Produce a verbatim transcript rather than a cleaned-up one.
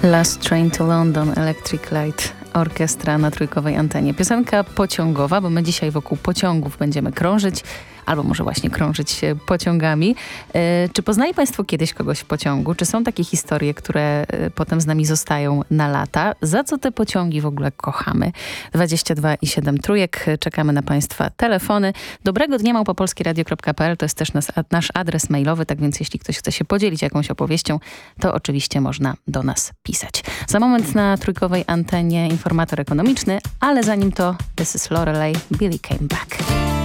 Last Train to London, Electric Light Orchestra na trójkowej antenie. Piosenka pociągowa, bo my dzisiaj wokół pociągów będziemy krążyć, albo może właśnie krążyć pociągami. E, czy poznali Państwo kiedyś kogoś w pociągu? Czy są takie historie, które e, potem z nami zostają na lata? Za co te pociągi w ogóle kochamy? dwadzieścia dwa i siedem trójek. Czekamy na Państwa telefony. Dobrego dnia małpa polskie radio kropka p l to jest też nas, nasz adres mailowy, tak więc jeśli ktoś chce się podzielić jakąś opowieścią, to oczywiście można do nas pisać. Za moment na trójkowej antenie informator ekonomiczny, ale zanim to This is Lorelei, Billy Came Back.